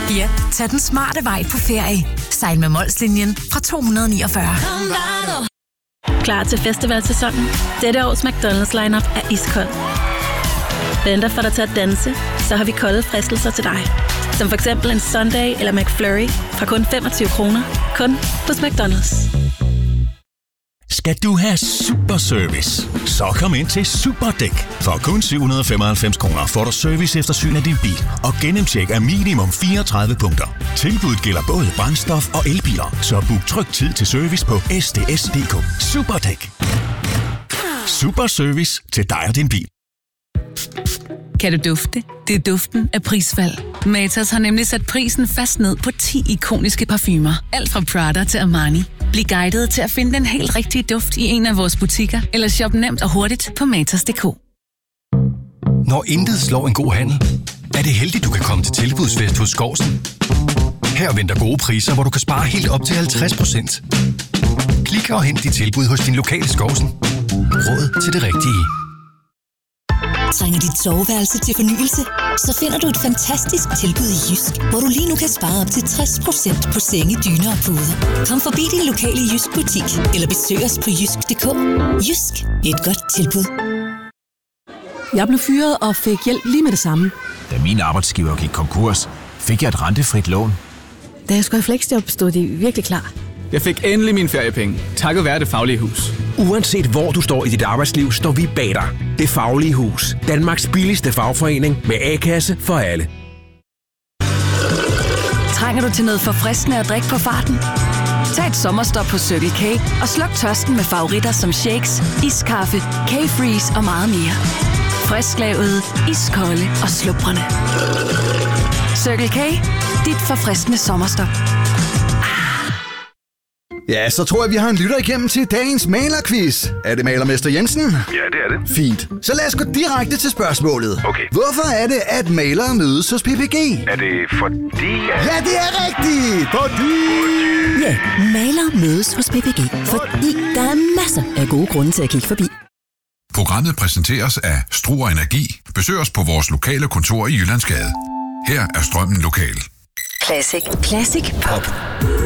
Ja, tag den smarte vej på ferie. Sejl med Molslinjen fra 249. Klar til festivalsæsonen? Dette års McDonald's lineup er iskold. Venter for dig til at danse, så har vi kolde fristelser til dig. Som for eksempel en sundae eller McFlurry fra kun 25 kroner. Kun hos McDonald's. Skal du have super service? Så kom ind til Superdæk. For kun 795 kroner får du service efter syn af din bil og gennemtjek af minimum 34 punkter. Tilbuddet gælder både brændstof og elbiler, så book tryg tid til service på sds.dk. Superdæk. Super service til dig og din bil. Kan du dufte? Det er duften af prisfald. Matas har nemlig sat prisen fast ned på 10 ikoniske parfumer. Alt fra Prada til Armani. Bliv guidet til at finde den helt rigtige duft i en af vores butikker, eller shop nemt og hurtigt på matas.dk. Når intet slår en god handel, er det heldigt, du kan komme til tilbudsfest hos Skovsen. Her venter gode priser, hvor du kan spare helt op til 50%. Klik og hent dit tilbud hos din lokale Skovsen. Råd til det rigtige. Trænger dit soveværelse til fornyelse? Så finder du et fantastisk tilbud i Jysk, hvor du lige nu kan spare op til 60% på senge, dyner og puder. Kom forbi din lokale Jysk butik, eller besøg os på jysk.dk. Jysk, et godt tilbud. Jeg blev fyret og fik hjælp lige med det samme. Da min arbejdsgiver gik konkurs, fik jeg et rentefrit lån. Da jeg skulle have fleksjob, stod de virkelig klar. Jeg fik endelig mine feriepenge, takket være Det Faglige Hus. Uanset hvor du står i dit arbejdsliv, står vi bag dig. Det Faglige Hus. Danmarks billigste fagforening med A-kasse for alle. Trænger du til noget forfriskende at drikke på farten? Tag et sommerstop på Circle K og sluk tørsten med favoritter som shakes, iskaffe, K-Freeze og meget mere. Frisklavet, iskolde og slubrende. Circle K, dit forfriskende sommerstop. Ja, så tror jeg, vi har en lytter igennem til dagens malerquiz. Er det malermester Jensen? Ja, det er det. Fint. Så lad os gå direkte til spørgsmålet. Okay. Hvorfor er det, at malere mødes hos PPG? Er det fordi... Ja, det er rigtigt! Fordi... Ja, malere mødes hos PPG, fordi der er masser af gode grunde til at kigge forbi. Programmet præsenteres af Struer Energi. Besøg os på vores lokale kontor i Jyllandsgade. Her er strømmen lokal. Classic Pop.